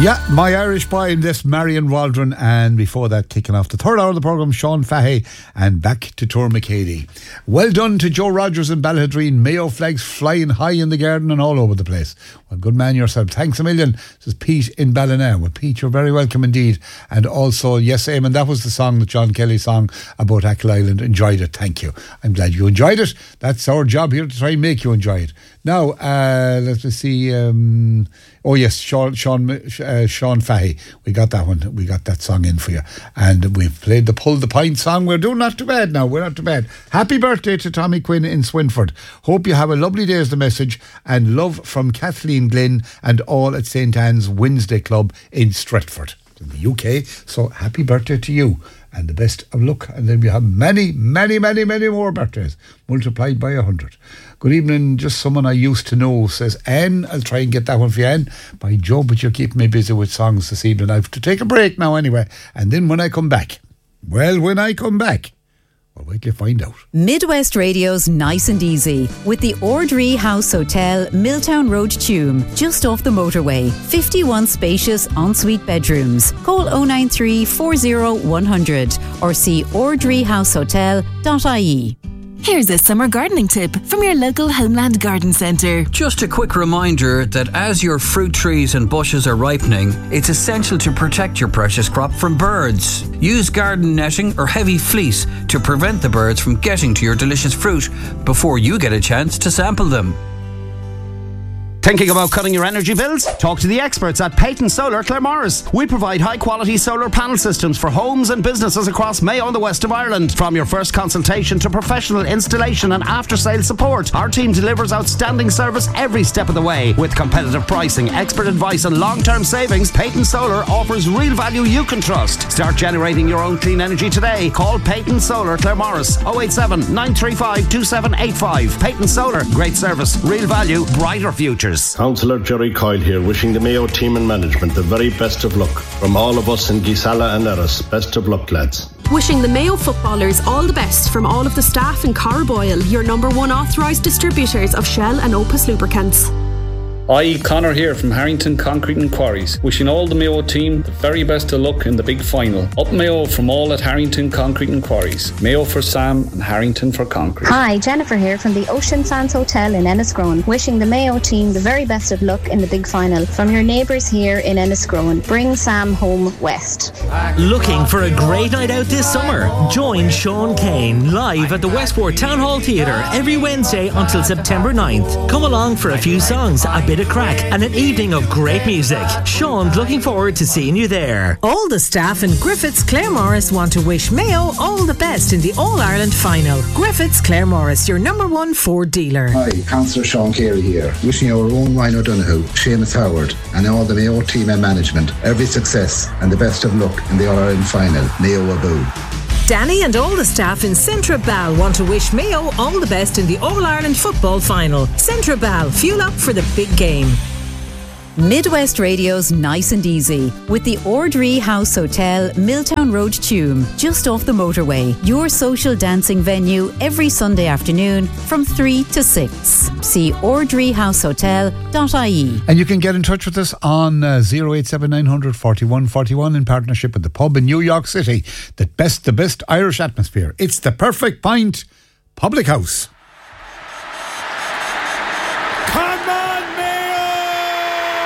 Yeah, My Irish Boy in this, Marion Waldron, and before that, kicking off the third hour of the programme, Sean Fahey, and back to Tourmacady. Well done to Joe Rogers in Ballahadreen. Mayo flags flying high in the garden and all over the place. Well, good man yourself. Thanks a million. This is Pete in Ballina. Well, Pete, you're very welcome indeed. And also, yes, Eamon, that was the song that John Kelly sang about Achill Island. Enjoyed it. Thank you. I'm glad you enjoyed it. That's our job here, to try and make you enjoy it. Now, let's see. Oh yes, Sean Fahey. We got that one. We got that song in for you. And we've played the Pull the Pint song. We're doing not too bad now. We're not too bad. Happy birthday to Tommy Quinn in Swinford. Hope you have a lovely day is the message. And love from Kathleen Glynn and all at St. Anne's Wednesday Club in Stretford, in the UK. So happy birthday to you. And the best of luck. And then we have many, many, many, many more birthdays multiplied by 100. Good evening, just someone I used to know, says Anne. I'll try and get that one for you, Anne, by Joe, but you're keeping me busy with songs this evening. I have to take a break now anyway. And then when I come back, well, wait till you find out. Midwest Radio's Nice and Easy with the Ordree House Hotel, Milltown Road, Tuam, just off the motorway. 51 spacious ensuite bedrooms. Call 093 40 100 or see ordreehousehotel.ie. Here's a summer gardening tip from your local Homeland Garden Centre. Just a quick reminder that as your fruit trees and bushes are ripening, it's essential to protect your precious crop from birds. Use garden netting or heavy fleece to prevent the birds from getting to your delicious fruit before you get a chance to sample them. Thinking about cutting your energy bills? Talk to the experts at Peyton Solar Claremorris. We provide high-quality solar panel systems for homes and businesses across Mayo and the west of Ireland. From your first consultation to professional installation and after-sales support, our team delivers outstanding service every step of the way. With competitive pricing, expert advice and long-term savings, Peyton Solar offers real value you can trust. Start generating your own clean energy today. Call Peyton Solar Claremorris 087 935 2785. Peyton Solar, great service, real value, brighter futures. Councillor Jerry Coyle here, wishing the Mayo team and management the very best of luck. From all of us in Gisala and Erris, best of luck, lads. Wishing the Mayo footballers all the best from all of the staff in Carboyle, your number one authorised distributors of Shell and Opus lubricants. Hi, Connor here from Harrington Concrete and Quarries, wishing all the Mayo team the very best of luck in the big final. Up Mayo from all at Harrington Concrete and Quarries. Mayo for Sam and Harrington for Concrete. Hi, Jennifer here from the Ocean Sands Hotel in Enniscrone, wishing the Mayo team the very best of luck in the big final. From your neighbours here in Enniscrone, bring Sam home west. Looking for a great night out this summer? Join Sean Kane live at the Westport Town Hall Theatre every Wednesday until September 9th. Come along for a few songs, a bit of crack and an evening of great music. Sean's looking forward to seeing you there. All the staff in Griffiths Claremorris want to wish Mayo all the best in the All-Ireland final. Griffiths Claremorris, your number one Ford dealer. Hi, Councillor Sean Carey here, wishing our own Ryan O'Donoghue, Seamus Howard and all the Mayo team and management every success and the best of luck in the All-Ireland final. Mayo Aboo. Danny and all the staff in Centra Bal want to wish Mayo all the best in the All-Ireland football final. Centra Bal, fuel up for the big game. Midwest Radio's Nice and Easy with the Ordree House Hotel, Milltown Road, Tuam, just off the motorway. Your social dancing venue every Sunday afternoon from 3 to 6. See ordreehousehotel.ie. And you can get in touch with us on 087 900 41 41 in partnership with the pub in New York City. The best Irish atmosphere. It's the Perfect Pint Public House.